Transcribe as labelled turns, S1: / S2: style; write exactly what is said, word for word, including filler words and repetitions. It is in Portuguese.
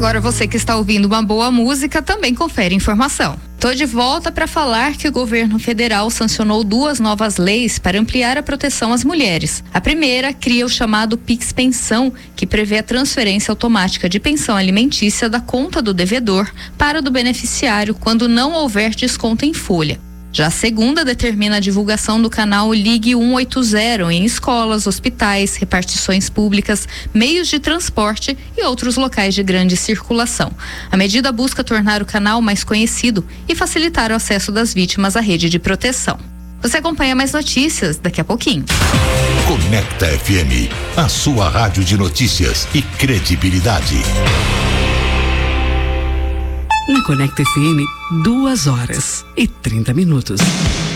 S1: agora você que está ouvindo uma boa música também confere informação. Tô de volta para falar que o governo federal sancionou duas novas leis para ampliar a proteção às mulheres. A primeira cria o chamado Pix Pensão, que prevê a transferência automática de pensão alimentícia da conta do devedor para a do beneficiário quando não houver desconto em folha. Já a segunda determina a divulgação do canal Ligue cento e oitenta em escolas, hospitais, repartições públicas, meios de transporte e outros locais de grande circulação. A medida busca tornar o canal mais conhecido e facilitar o acesso das vítimas à rede de proteção. Você acompanha mais notícias daqui a pouquinho.
S2: Conecta F M, a sua rádio de notícias e credibilidade.
S3: Na Conecta F M, duas horas e trinta minutos.